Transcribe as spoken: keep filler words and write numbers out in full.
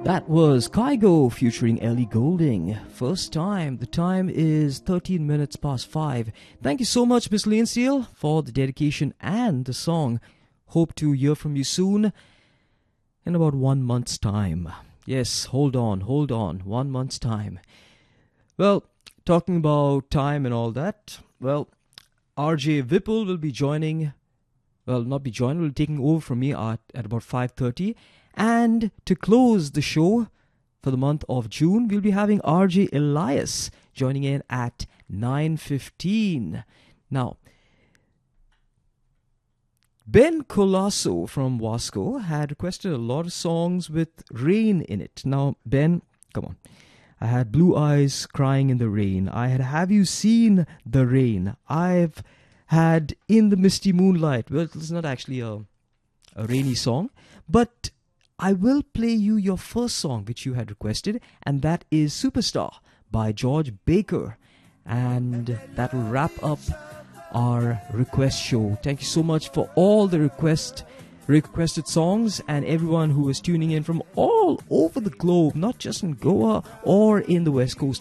That was Kygo featuring Ellie Goulding. First time. The time is thirteen minutes past five. Thank you so much, Miss Leonseal, for the dedication and the song. Hope to hear from you soon in about one month's time. Yes, hold on, hold on. One month's time. Well, talking about time and all that, well, R J Vipul will be joining, well, not be joining, will be taking over from me at, at about five thirty. And to close the show for the month of June, we'll be having R J Elias joining in at nine fifteen. Now, Ben Colasso from Wasco had requested a lot of songs with rain in it. Now, Ben, come on. I had Blue Eyes Crying in the Rain. I had Have You Seen the Rain? I've had In the Misty Moonlight. Well, it's not actually a, a rainy song, but I will play you your first song which you had requested, and that is Superstar by George Baker. And that will wrap up our request show. Thank you so much for all the request requested songs and everyone who is tuning in from all over the globe, not just in Goa or in the West Coast